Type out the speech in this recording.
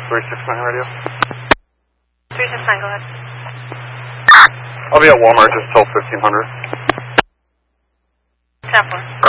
369 radio. 369, go ahead. I'll be at Walmart just till 1500. Tap 1.